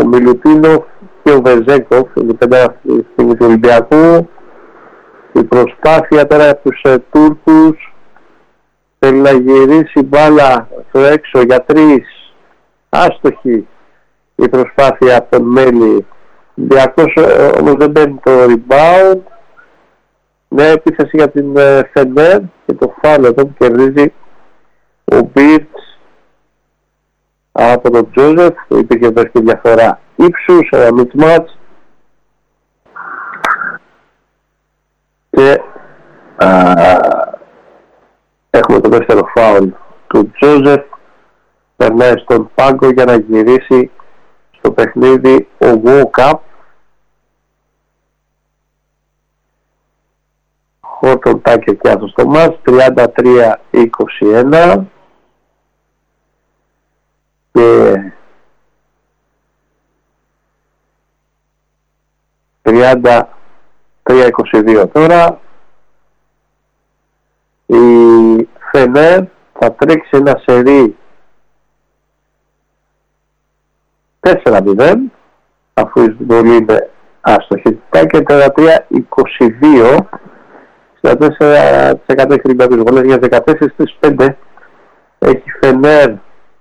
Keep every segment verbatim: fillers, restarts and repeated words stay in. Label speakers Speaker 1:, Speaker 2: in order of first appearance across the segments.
Speaker 1: Μιλουτίνοφ και ο Βεζέκοφ, η πέντε του Ολυμπιακού. Η προσπάθεια τώρα από τους ε, Τούρκους, θέλει να γυρίσει μπάλα στο έξω για τρεις, άστοχη η προσπάθεια από τον Μέλη. Ο Ολυμπιακός ε, όμως δεν παίρνει το rebound. Νέα επίθεση για την ε, Φενέρ και το φάουλ εδώ που κερδίζει ο Μπίρτς από τον Τζόζεφ. Υπήρχε εδώ και διαφορά ύψους, ένα mismatch. Και α, έχουμε το δεύτερο φάουλ του Τζόζεφ. Περνάει στον πάγκο για να γυρίσει στο παιχνίδι ο Walkup. Χόρτον Τάκερ και άθος στο μάτς, τριάντα τρία είκοσι ένα. Και τριάντα τρία είκοσι δύο τώρα. Η Φενέρ θα τρέξει ένα σερί τέσσερα μηδέν, αφού η συμβολή είναι άστοχη. Και τριάντα τρία είκοσι δύο, στα τέσσερα τοις εκατό έχει ριμπάουντ τους βολές, για δεκατέσσερα στις πέντε έχει Φενέρ.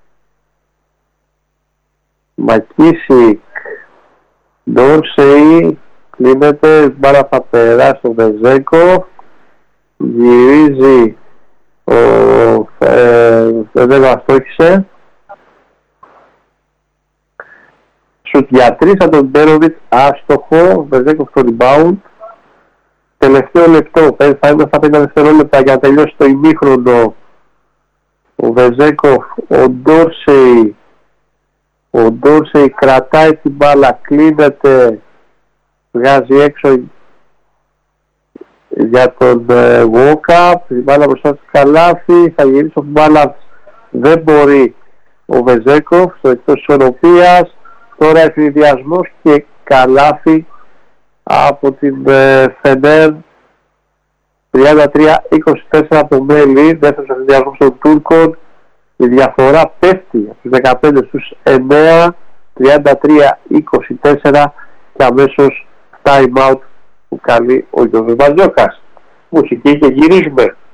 Speaker 1: Μακίσικ, Ντόρσεϊ, κλείνεται, μπάλα θα περάσει στο Βεζέκο, γυρίζει ο Βεζέκο, αστόχησε. Σουτ για τρεις από τον Μπέροβιτς, άστοχο, Βεζέκο στο rebound. Τελευταίο λεπτό, θα είναι στα πέντε δευτερόλεπτα για να τελειώσει το ημίχρονο. Ο Βεζέκοφ, ο Ντόρσεϊ, ο Ντόρσεϊ κρατάει την μπάλα, κλείνεται, βγάζει έξω για τον ε, Walkup, η μπάλα μπροστά του καλάθι, θα γυρίσει ο μπάλα, δεν μπορεί ο Βεζέκοφ, στο εκτός της ισορροπίας. Τώρα εφηδιασμός και καλάθι από την ε, Φενέρ. Τριάντα τρία είκοσι τέσσερα από το Μέλη, δεύτερος εφηδιασμός των Τούρκων. Η διαφορά πέφτει από τους δεκαπέντε στους εννέα, τριάντα τρία είκοσι τέσσερα, και αμέσως time out που καλεί ο Γιώργος Μπαζόκας. Μουσική και γυρίζουμε.